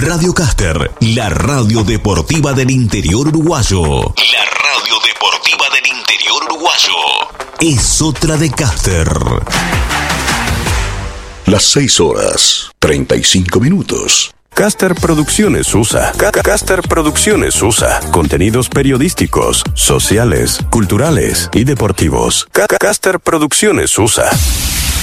Radio Caster, la radio deportiva del interior uruguayo. La radio deportiva del interior uruguayo. Es otra de Caster. Las 6:35. Caster Producciones USA. Caster Producciones USA. Contenidos periodísticos, sociales, culturales y deportivos. Caster Producciones USA.